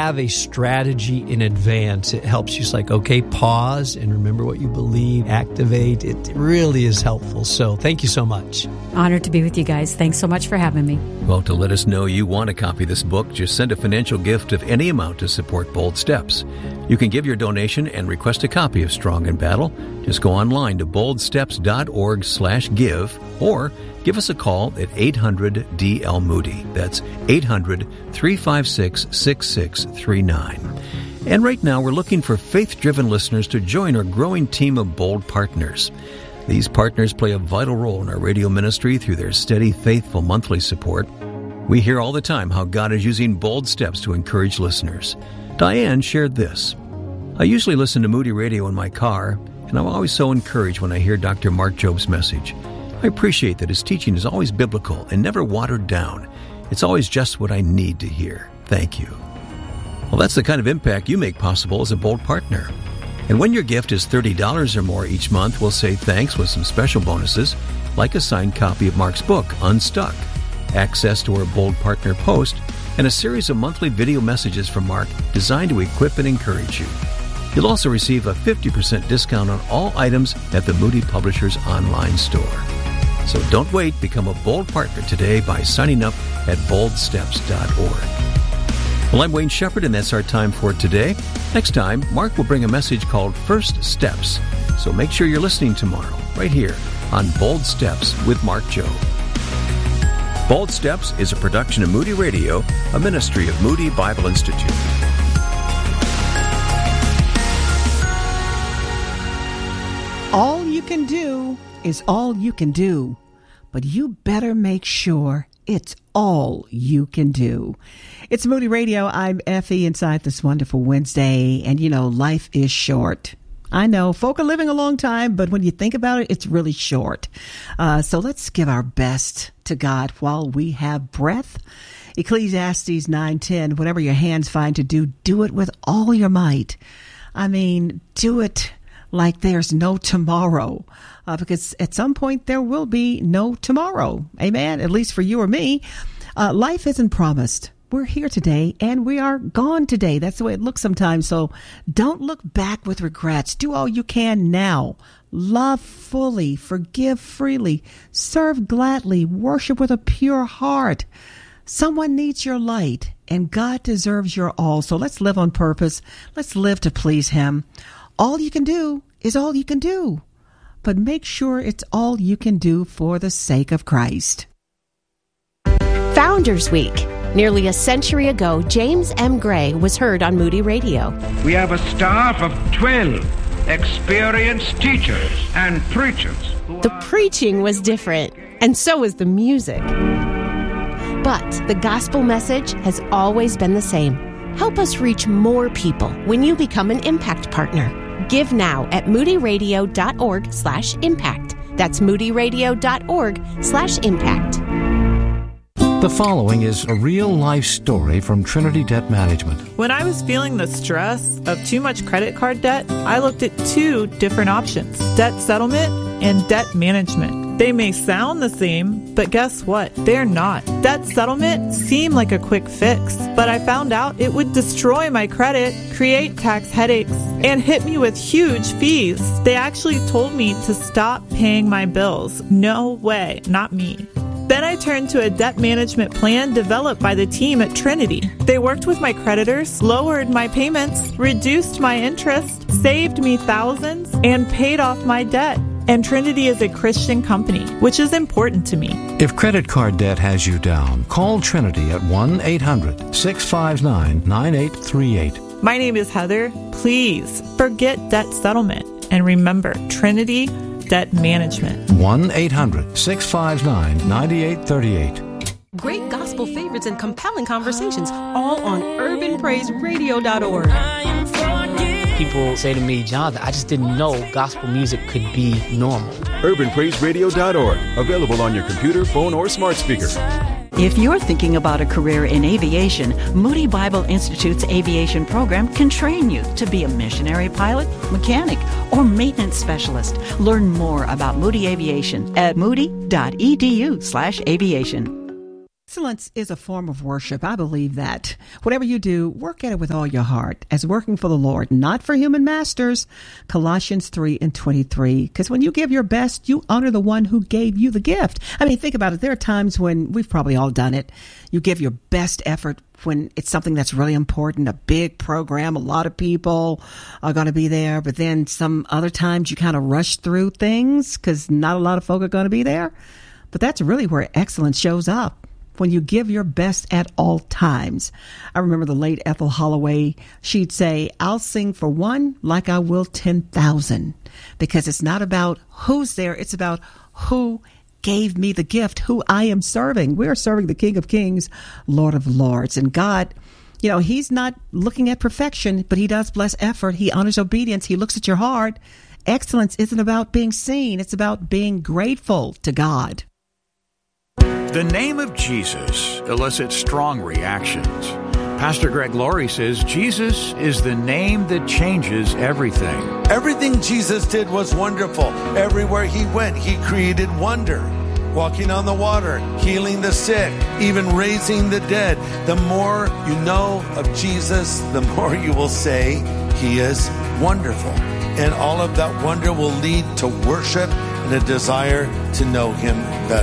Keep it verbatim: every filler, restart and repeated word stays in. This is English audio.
have a strategy in advance. It helps you. It's like, okay, pause and remember what you believe, activate. It really is helpful. So thank you so much. Honored to be with you guys. Thanks so much for having me. Well, to let us know you want to copy this book, just send a financial gift of any amount to support Bold Steps. You can give your donation and request a copy of Strong in Battle. Just go online to boldsteps.org slash give or give us a call at eight hundred D L Moody. That's eight hundred, three five six, six six three nine. And right now we're looking for faith-driven listeners to join our growing team of Bold partners. These partners play a vital role in our radio ministry through their steady, faithful monthly support. We hear all the time how God is using Bold Steps to encourage listeners. Diane shared this. I usually listen to Moody Radio in my car, and I'm always so encouraged when I hear Doctor Mark Job's message. I appreciate that his teaching is always biblical and never watered down. It's always just what I need to hear. Thank you. Well, that's the kind of impact you make possible as a Bold partner. And when your gift is thirty dollars or more each month, we'll say thanks with some special bonuses, like a signed copy of Mark's book, Unstuck, access to our Bold Partner Post, and a series of monthly video messages from Mark designed to equip and encourage you. You'll also receive a fifty percent discount on all items at the Moody Publishers online store. So don't wait. Become a Bold partner today by signing up at bold steps dot org. Well, I'm Wayne Shepherd, and that's our time for today. Next time, Mark will bring a message called First Steps. So make sure you're listening tomorrow, right here on Bold Steps with Mark Jobe. Bold Steps is a production of Moody Radio, a ministry of Moody Bible Institute. All you can do is all you can do, but you better make sure it's all you can do. It's Moody Radio. I'm Effie inside this wonderful Wednesday, and you know, life is short. I know folk are living a long time, but when you think about it, it's really short. Uh, so let's give our best to God while we have breath. Ecclesiastes nine ten, whatever your hands find to do, do it with all your might. I mean, do it like there's no tomorrow, uh, because at some point there will be no tomorrow. Amen. At least for you or me. Uh, life isn't promised. We're here today and we are gone today. That's the way it looks sometimes. So don't look back with regrets. Do all you can now. Love fully, forgive freely, serve gladly, worship with a pure heart. Someone needs your light and God deserves your all. So let's live on purpose. Let's live to please Him. All you can do is all you can do, but make sure it's all you can do for the sake of Christ. Founders Week. Nearly a century ago, James M. Gray was heard on Moody Radio. We have a staff of twelve experienced teachers and preachers. The preaching was different, and so was the music. But the gospel message has always been the same. Help us reach more people when you become an Impact Partner. Give now at moodyradio.org slash impact. That's moodyradio.org slash impact. The following is a real-life story from Trinity Debt Management. When I was feeling the stress of too much credit card debt, I looked at two different options, debt settlement and debt management. They may sound the same, but guess what? They're not. Debt settlement seemed like a quick fix, but I found out it would destroy my credit, create tax headaches, and hit me with huge fees. They actually told me to stop paying my bills. No way, not me. Then I turned to a debt management plan developed by the team at Trinity. They worked with my creditors, lowered my payments, reduced my interest, saved me thousands, and paid off my debt. And Trinity is a Christian company, which is important to me. If credit card debt has you down, call Trinity at one eight hundred, six five nine, nine eight three eight. My name is Heather. Please forget debt settlement. And remember, Trinity Debt Management. one eight hundred, six five nine, nine eight three eight. Great gospel favorites and compelling conversations, all on urban praise radio dot org. People say to me, Jonathan, I just didn't know gospel music could be normal. urban praise radio dot org. Available on your computer, phone, or smart speaker. If you're thinking about a career in aviation, Moody Bible Institute's aviation program can train you to be a missionary pilot, mechanic, or maintenance specialist. Learn more about Moody Aviation at moody dot e d u slash aviation. Excellence is a form of worship. I believe that. Whatever you do, work at it with all your heart as working for the Lord, not for human masters. Colossians three and twenty-three. Because when you give your best, you honor the one who gave you the gift. I mean, think about it. There are times when we've probably all done it. You give your best effort when it's something that's really important, a big program, a lot of people are going to be there. But then some other times you kind of rush through things because not a lot of folk are going to be there. But that's really where excellence shows up, when you give your best at all times. I remember the late Ethel Holloway. She'd say, I'll sing for one like I will ten thousand, because it's not about who's there. It's about who gave me the gift, who I am serving. We're serving the King of Kings, Lord of Lords. And God, you know, he's not looking at perfection, but he does bless effort. He honors obedience. He looks at your heart. Excellence isn't about being seen. It's about being grateful to God. The name of Jesus elicits strong reactions. Pastor Greg Laurie says Jesus is the name that changes everything. Everything Jesus did was wonderful. Everywhere he went, he created wonder. Walking on the water, healing the sick, even raising the dead. The more you know of Jesus, the more you will say he is wonderful. And all of that wonder will lead to worship and a desire to know him better.